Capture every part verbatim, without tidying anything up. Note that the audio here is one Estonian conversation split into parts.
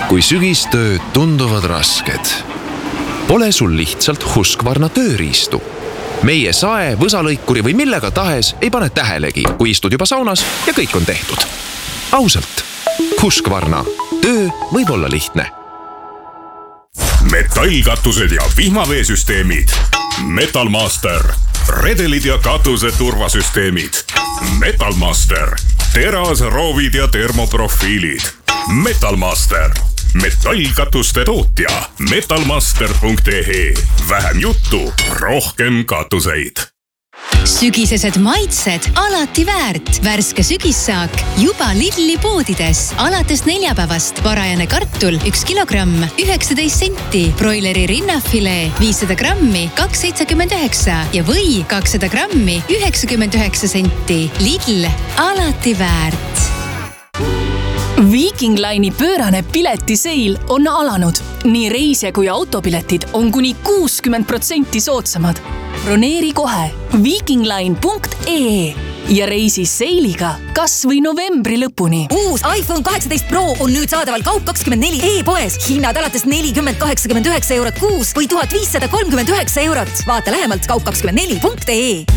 kui sügistööd tunduvad rasked. Pole sul lihtsalt Husqvarna tööriistu. Meie sae, võsalõikuri või millega tahes ei pane tähelegi, kui istud juba saunas ja kõik on tehtud. Ausalt, Husqvarna. Töö võib olla lihtne. Metallkatused ja vihmaveesüsteemid. Metalmaster. Redelid ja katuse turvasüsteemid. Metalmaster. Teras, roovid ja termoprofiilid. Metalmaster. Metallkatuste tootja. metalmaster punkt e e. Vähem juttu, rohkem katuseid. Sügisesed maitsed alati väärt. Värske sügissaak juba Lidli poodides. Alates neljapäevast parajane kartul üks kilogramm üheksateist senti. Broileri rinnafilee viissada grammi kaks seitsekümmend üheksa ja või kakssada grammi üheksakümmend üheksa senti. Lidl alati väärt. Viking Line'i pöörane piletiseil on alanud. Nii reisija kui autopiletid on kuni kuuskümmend protsenti soodsamad. Broneeri kohe vikingline punkt e e ja reisi seiliga kas või novembri lõpuni. Uus iPhone kaheksateist Pro on nüüd saadaval Kaup kakskümmend neli e-poes. Hinnad alates nelikümmend kaheksakümmend üheksa eurot kuus või tuhat viissada kolmkümmend üheksa eurot. Vaata lähemalt kaup kakskümmend neli punkt e e.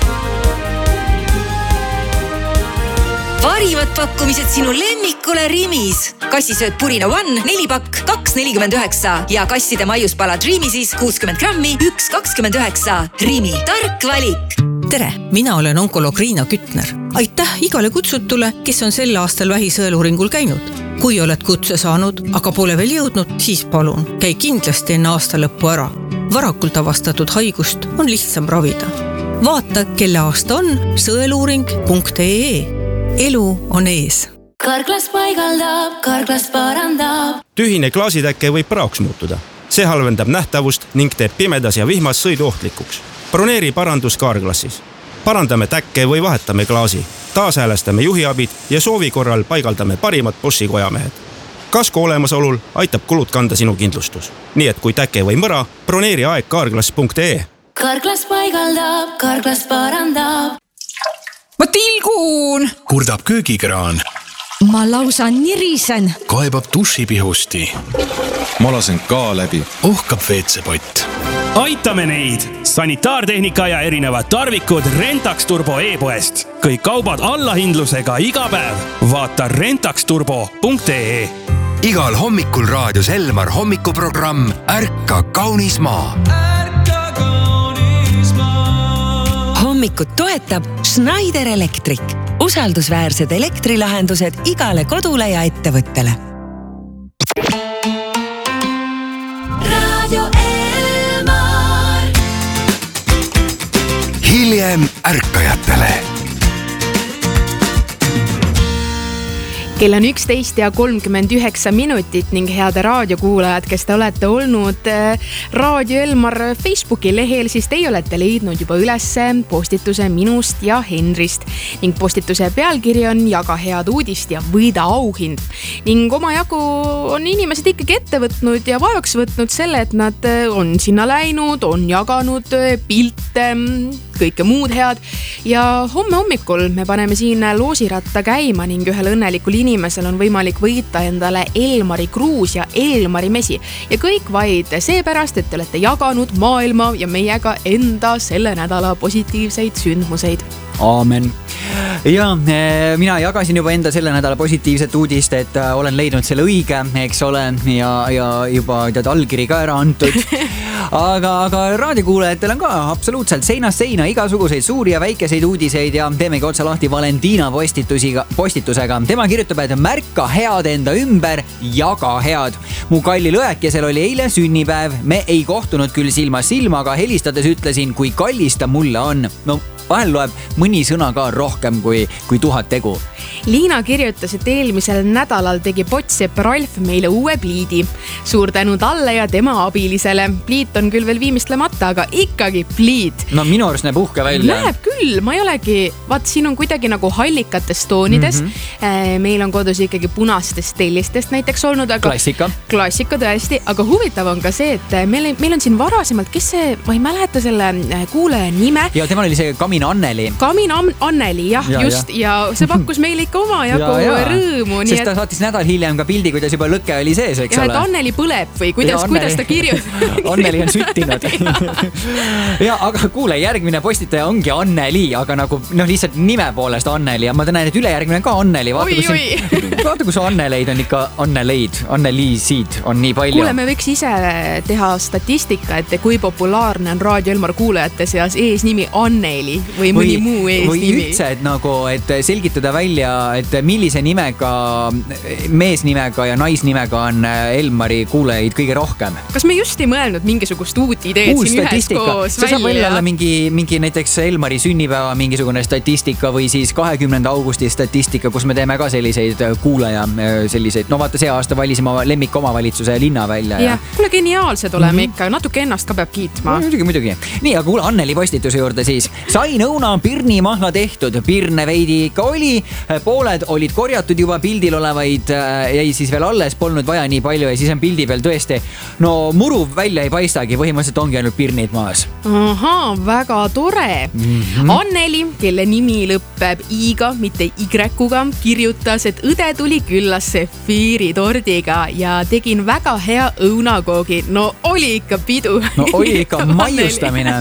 Parimad pakkumised sinu lemmikule Rimis. Kassisööd Purina One, neli pakk, kaks nelikümmend üheksa ja kasside maiuspalad Rimisis kuuskümmend grammi, üks kakskümmend üheksa. Rimi, tark valik. Tere, mina olen onkolog Riina Kütner. Aitäh igale kutsutule, kes on sel aastal vähisõeluuringul käinud. Kui oled kutse saanud, aga pole veel jõudnud, siis palun, käi kindlasti enne aasta lõppu ära. Varakult avastatud haigust on lihtsam ravida. Vaata, kelle aasta on sõeluuring punkt e e. Elu on ees. Karklas paigaldab, karklas parandab. Tühine klaasitäkke võib praoks muutuda. See halvendab nähtavust ning teeb pimedas ja vihmas sõiduohtlikuks. Broneeri parandus Karklassis. Parandame täkke või vahetame klaasi. Taashäälestame juhiabid ja soovi korral paigaldame parimad bossi kojamehed. Kasko olemasolul aitab kulud kanda sinu kindlustus. Nii et kui täkke või mõra, broneeri aeg karklas punkt e e. Karklas paigaldab, karklas parandab. Ma tilgun! Kurdab köögikraan. Ma lausa nirisen. Kaebab dušipihusti. Ma lasen ka läbi. Ohkab veetsepott. Aitame neid! Sanitaartehnika ja erinevad tarvikud Rentax Turbo e-poest. Kõik kaubad allahindlusega iga päev. Vaata rentax turbo punkt e e. Igal hommikul raadios Elmar hommikuprogramm Ärka kaunis maa. Hommikut toetab Schneider Electric. Usaldusväärsed elektrilahendused igale kodule ja ettevõttele. Radio Elmar. Hiljem ärkajatele. Kell on üksteist ja kolmkümmend üheksa minutit ning heade raadiokuulajad, kes te olete olnud Radio Elmar Facebooki lehel, siis teie olete leidnud juba ülesse postituse minust ja Henrist ning postituse pealkiri on Jaga head uudist ja võida auhind. Ning oma jagu on inimesed ikkagi ette võtnud ja vaevaks võtnud selle, et nad on sinna läinud, on jaganud pilte, kõike muud head ja homme hommikul me paneme siin loosiratta käima ning ühel õnnelikul inimesel on võimalik võita endale Elmari kruus ja Elmari mesi ja kõik vaid seepärast, et te olete jaganud maailma ja meiega enda selle nädala positiivseid sündmuseid. Aamen. Ja mina jagasin juba enda selle nädala positiivset uudist, et olen leidnud selle õige, eks ole, ja, ja juba tead allkiri ka ära antud. Aga, aga raadiokuulajatel on ka absoluutselt seinast seina igasuguseid suuri ja väikeseid uudiseid ja teemegi otsa lahti Valentina postitusega. Tema kirjutab, et märka head enda ümber, jaga head. Mu kallil õekesel oli eile sünnipäev. Me ei kohtunud küll silma silma, aga helistades ütlesin, kui kallis ta mulle on. No, vahel loeb mõni sõna ka rohkem kui, kui tuhat tegu. Liina kirjutas, et eelmisel nädalal tegi Potsepp Ralf meile uue pliidi. Suur tänu talle ja tema abilisele. Pliit on küll veel viimistlemata, aga ikkagi pliit. No minu arust näeb uhke välja. Näeb küll, ma ei olegi, vaat siin on kuidagi nagu hallikates toonides. Mm-hmm. Meil on kodus ikkagi punastest tellistest näiteks olnud. Aga klassika. Klassika tõesti, aga huvitav on ka see, et meil, meil on siin varasemalt, kes see, ma ei mäleta selle kuulaja nime. Ja temal oli see Kamin Anneli. Kamin Anneli, jah, ja, just. Ja. ja see pakkus meile ikka ikka omajagu rõõmu. Sest ta saatis nädal hiljem ka pildi, kuidas juba lõke oli sees, eks ja, ole. Ja, et Anneli põleb või kuidas, ja, kuidas ta kirjutab. Anneli on süttinud. Ja, aga kuule, järgmine postitaja ongi Anneli, aga nagu noh, lihtsalt nime poolest Anneli ja ma näen, et ülejärgmine on ka Anneli. Vaata, oi, kus, oi. Vaata, kus Anneleid on ikka Anneleid, Anneliisid on nii palju. Kuule, me võiks ise teha statistika, et kui populaarne on Raadio Elmar kuulajate seas eesnimi Anneli või mõni või, muu eesnimi. Või üldse, et nagu, et selgitada välja, et millise nimega, meesnimega ja naisnimega on Elmari kuulajaid kõige rohkem. Kas me just ei mõelnud mingisugust uut ideed Uus siin statistika. ühes koos See välja? saab välja olla mingi, mingi näiteks Elmari sünnipäeva mingisugune statistika või siis kahekümnenda augusti statistika, kus me teeme ka selliseid kuulaja, selliseid, no vaata see aasta valisime lemmik omavalitsuse linna välja. Ja, ja kuule geniaalsed oleme mm -hmm. ikka, natuke ennast ka peab kiitma. Muidugi, muidugi. Nii, aga kuule Anneli postituse juurde siis. Sain õuna Pirni mahla tehtud, Pirne veidi ikka oli, pooled olid korjatud juba, pildil olevaid jäi siis veel alles, polnud vaja nii palju ja siis on pildi peal tõesti, no muru välja ei paistagi, põhimõtteliselt ongi ainult Pirnid maas. Ahaa, väga tore. Mm -hmm. Anneli, kelle nimi lõpeb I-ga, mitte Y-ga, kirjutas, et õde tuli külla sefiiritordiga ja tegin väga hea õunakoogi. No oli ikka pidu. No oli ikka maiustamine.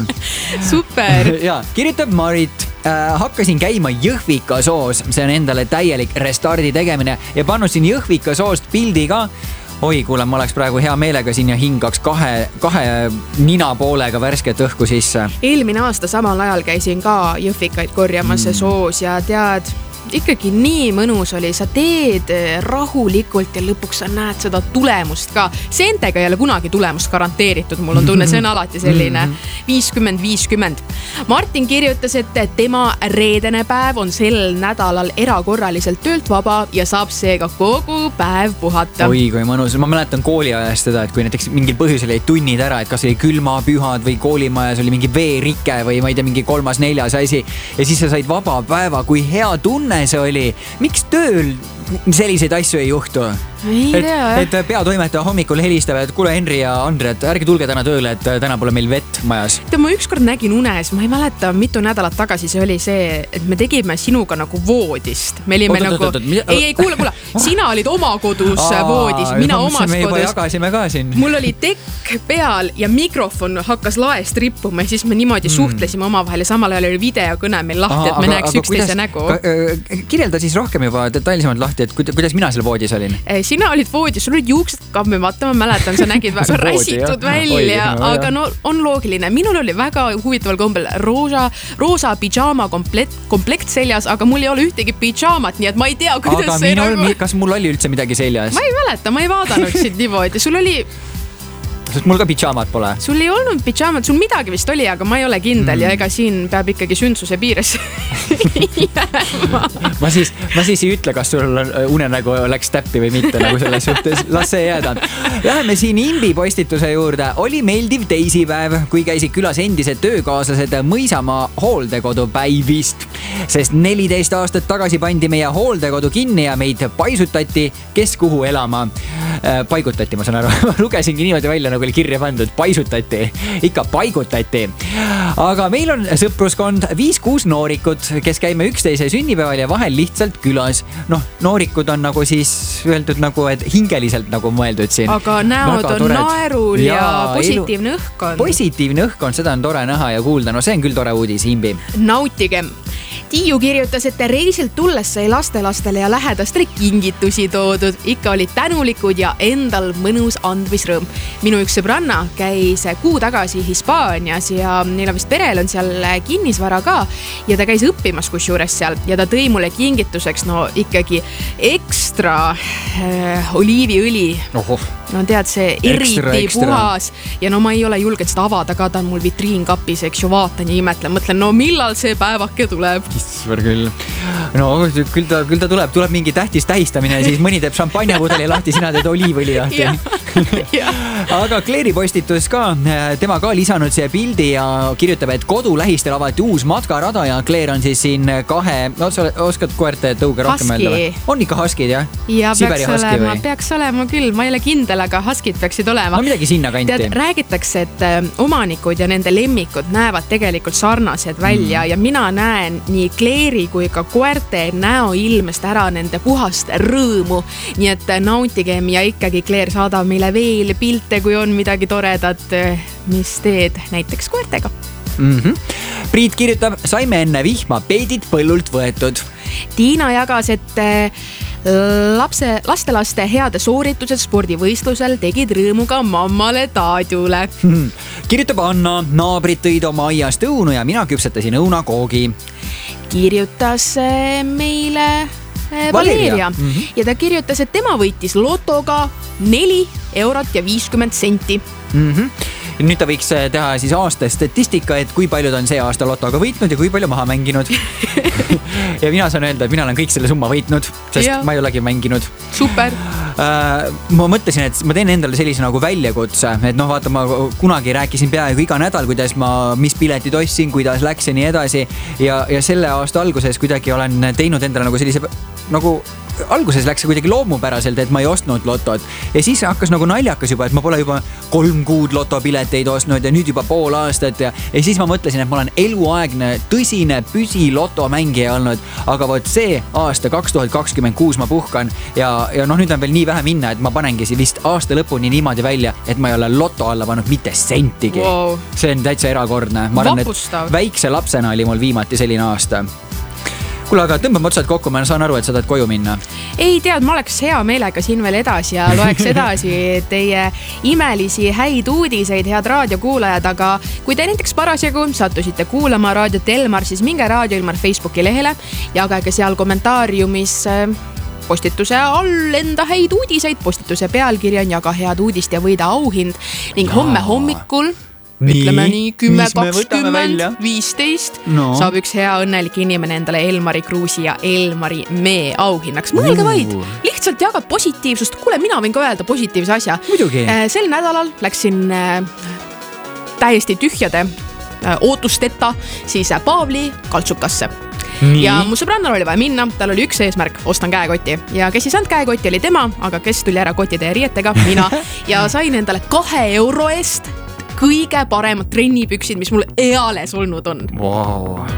Super. Ja, kirjutab Marit. Äh, hakkasin käima Jõhvika soos, see on endale täielik restardi tegemine ja pannud siin Jõhvika soost pildi ka. Oi, kuule, ma oleks praegu hea meelega siin ja hingaks kahe, kahe nina poolega värsket õhku sisse. Eelmine aasta samal ajal käisin ka Jõhvikaid korjamas mm. soos ja tead, ikkagi nii mõnus oli, sa teed rahulikult ja lõpuks sa näed seda tulemust ka. Seentega ei ole kunagi tulemust garanteeritud, mul on tunne, see on alati selline viiskümmend viiskümmend. Martin kirjutas, et tema reedene päev on sel nädalal erakorraliselt töölt vaba ja saab seega kogu päev puhata. Oi, kui mõnus. Ma mäletan kooliajast seda, et kui näiteks mingil põhjusel jäid tunnid ära, et kas oli külmapühad või koolimajas oli mingi veerike või ma ei tea, mingi kolmas, neljas asi ja siis sa said vaba päeva, kui hea tunne see oli. Miks tööl selliseid asju ei juhtu? Ei et, tea, et peatoimetaja hommikul helistab, et kuule Henri ja Andre, et ärge tulge täna tööle, et täna pole meil vett majas. Ma ükskord nägin unes, ma ei mäleta, mitu nädalat tagasi see oli see, et me tegime sinuga nagu voodist. Me olime oot, nagu, oot, oot, mida... ei, ei, kuule, kuule, sina olid oma kodus Aa, voodis, mina omas me kodus. Jagasime ka siin. Mul oli tekk peal ja mikrofon hakkas laest rippuma ja siis me niimoodi mm. suhtlesime omavahel ja samal ajal oli videokõne meil lahti, et me aga, näeks üksteise nägu. Ka, kirjelda siis rohkem juba detailsemalt lahti, et kuidas mina seal voodis olin? Sina olid voodis, sul olid juuksed kammimata, ma mäletan, sa nägid väga räsitud välja, Oi, no, aga no on loogiline. Minul oli väga huvitaval kombel roosa, roosa pidžaama komplekt, komplekt seljas, aga mul ei ole ühtegi pidžaamat, nii et ma ei tea, kuidas aga see minul, nagu... kas mul oli üldse midagi seljas? Ma ei mäleta, ma ei vaadanud siit niimoodi, sul oli... Sest mul ka pidžaamat pole. Sul ei olnud pidžaamat, sul midagi vist oli, aga ma ei ole kindel mm. ja ega siin peab ikkagi sündsuse piires ma siis, ma siis ei ütle, kas sul unenägu läks täppi või mitte, nagu selles suhtes, las see jääda. Läheme siin Imbi postituse juurde. Oli meeldiv teisipäev, kui käisid külas endised töökaaslased Mõisamaa hooldekodu päivist, sest neliteist aastat tagasi pandi meie hooldekodu kinni ja meid paisutati, kes kuhu elama paigutati, ma saan aru. Lugesingi niimoodi välja, nagu oli kirja pandud, paisutati, ikka paigutati. Aga meil on sõpruskond viis-kuus noorikut, kes käime üksteise sünnipäeval ja vahel lihtsalt külas. Noh, noorikud on nagu siis öeldud nagu, et hingeliselt nagu mõeldud siin. Aga näod Väga on tored. Naerul ja, ja positiivne elu... õhk on. Positiivne õhk on, seda on tore näha ja kuulda. No see on küll tore uudis, Imbi. Nautigem. Tiiu kirjutas, et reisilt tulles sai lastelastele ja lähedastele kingitusi toodud. Ikka olid tänulikud ja endal mõnus andmisrõõm. Minu üks sõbranna käis kuu tagasi Hispaanias ja neil on vist perel on seal kinnisvara ka ja ta käis õppimas kusjuures seal ja ta tõi mulle kingituseks no ikkagi ekstra äh, oliiviõli. Ohoh. No tead, see eriti ekstra, ekstra. Puhas ja no ma ei ole julgenud seda avada ka, ta on mul vitriinkapis, eks ju, vaatan ja imetlen, mõtlen, no millal see päevake tuleb. Isver küll. No küll ta, küll ta tuleb, tuleb mingi tähtis tähistamine ja siis mõni teeb šampanjapudeli lahti, sina teed oliivõli lahti. Aga Kleeri postitus ka, tema ka lisanud siia pildi ja kirjutab, et kodu lähistel avati uus matkarada ja Kleer on siis siin kahe, no sa oskad koerte tõuge rohkem öelda või? On ikka haskid, jah? ja Siberi peaks husky olema, või? peaks olema küll, ma ei ole kindel, aga huskid peaksid olema. No midagi sinna kanti. Tead, räägitakse, et omanikud ja nende lemmikud näevad tegelikult sarnased välja mm. ja mina näen nii Claire'i kui ka koerte näoilmest ära nende puhast rõõmu. Nii et nautigem ja ikkagi Claire saadab meile veel pilte, kui on midagi toredat, mis teed näiteks koertega. Mm-hmm. Priit kirjutab, saime enne vihma peedid põllult võetud. Tiina jagas, et lapse, lastelaste heade sooritused spordivõistlusel tegid rõõmu ka mammale Taadjule. Hmm. Kirjutab Anna, naabrid tõid oma aiast õunu ja mina küpsetasin õunakoogi. Kirjutas meile Valeria, Valeria. Mm-hmm. ja ta kirjutas, et tema võitis lotoga neli eurot ja viiskümmend senti. Mm-hmm. Nüüd ta võiks teha siis aasta statistika, et kui paljud on see aasta lotoga võitnud ja kui palju maha mänginud. ja mina saan öelda, et mina olen kõik selle summa võitnud, sest ja. ma ei olegi mänginud. Super. Ma mõtlesin, et ma teen endale sellise nagu väljakutse, et noh, vaata, ma kunagi rääkisin peaaegu iga nädal, kuidas ma, mis piletid ostsin, kuidas läks ja nii edasi. Ja, ja selle aasta alguses kuidagi olen teinud endale nagu sellise, nagu alguses läks see kuidagi loomupäraselt, et ma ei ostnud lotot. Ja siis hakkas nagu naljakas juba, et ma pole juba kolm kuud lotopileteid ostnud ja nüüd juba pool aastat. Ja, ja siis ma mõtlesin, et ma olen eluaegne, tõsine, püsi lotomängija olnud. Aga võt see aasta kaks tuhat kakskümmend kuus ma puhkan ja, ja noh, nüüd on veel nii vähe minna, et ma panengi vist aasta lõpuni niimoodi välja, et ma ei ole loto alla pannud mitte sentigi. Wow. See on täitsa erakordne. Ma arvan, et väikse lapsena oli mul viimati selline aasta. Kuule, aga tõmbame otsad kokku, ma saan aru, et sa tahad koju minna. Ei tead, ma oleks hea meelega siin veel edasi ja loeks edasi teie imelisi häid uudiseid, head raadiokuulajad, aga kui te näiteks parasjagu sattusite kuulama Raadiot Elmar, siis minge Raadio Elmar Facebooki lehele, jagage seal kommentaariumis postituse all enda häid uudiseid, postituse pealkiri on Jaga head uudist ja võida auhind ning homme hommikul Nii, ütleme nii kümme, kakskümmend, viisteist no. saab üks hea õnnelik inimene endale Elmari Kruusi ja Elmari mee auhinnaks. Mõelge vaid, lihtsalt jagad positiivsust. Kuule, mina võin ka öelda positiivse asja. Muidugi. Sel nädalal läksin täiesti tühjade ootusteta siis Paavli Kaltsukasse. Nii. Ja mu sõbrannal oli vaja minna, tal oli üks eesmärk, ostan käekotti ja kes ei saanud käekotti oli tema, aga kes tuli ära kottide ja riietega, mina ja sain endale kahe euro eest kõige paremad trennipüksid, mis mul eales olnud on. Wow.